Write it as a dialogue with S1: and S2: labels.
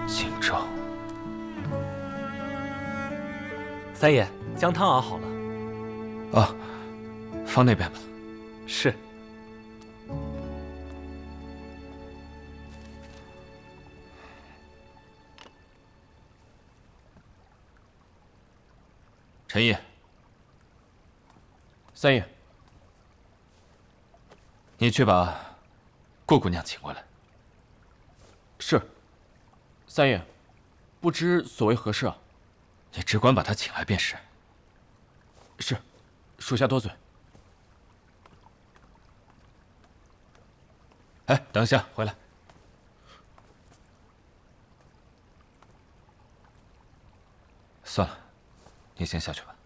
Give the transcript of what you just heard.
S1: 荆州。
S2: 三爷，姜汤熬好了。
S1: 哦，放那边吧。
S2: 是。
S1: 陈毅，
S3: 三爷，
S1: 你去把顾姑娘请过来。
S3: 是。三爷，不知所为何事啊？
S1: 你只管把她请来便是。
S3: 是，属下多嘴。
S1: 哎，等一下，回来。算了，你先下去吧。